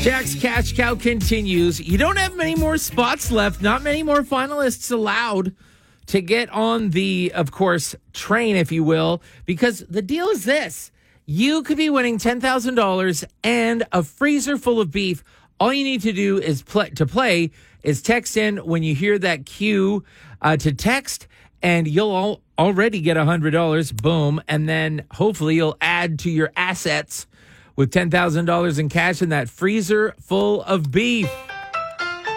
Jack's Cash Cow continues. You don't have many more spots left, not many more finalists allowed to get on the, of course, train, if you will, because the deal is this. You could be winning $10,000 and a freezer full of beef. All you need to do is play is text in when you hear that cue to text, and you'll already get $100. Boom. And then hopefully you'll add to your assets with $10,000 in cash and that freezer full of beef.